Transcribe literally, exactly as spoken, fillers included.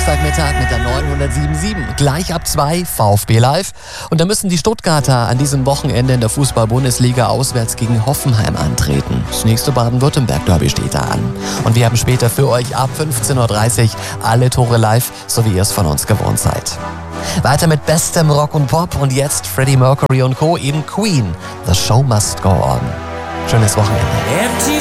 Samstagmittag mit der neunhundertsieben Komma sieben. Gleich ab zwei VfB Live. Und da müssen die Stuttgarter an diesem Wochenende in der Fußball-Bundesliga auswärts gegen Hoffenheim antreten. Das nächste Baden-Württemberg-Derby steht da an. Und wir haben später für euch ab fünfzehn Uhr dreißig alle Tore live, so wie ihr es von uns gewohnt seid. Weiter mit bestem Rock und Pop und jetzt Freddie Mercury und Co. eben Queen. The Show Must Go On. Schönes Wochenende.